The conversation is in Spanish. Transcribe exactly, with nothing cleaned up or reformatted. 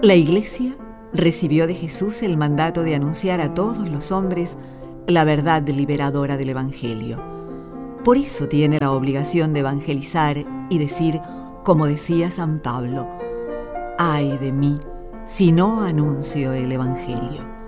La Iglesia recibió de Jesús el mandato de anunciar a todos los hombres la verdad liberadora del Evangelio. Por eso tiene la obligación de evangelizar y decir, como decía San Pablo: «Ay de mí, si no anuncio el Evangelio».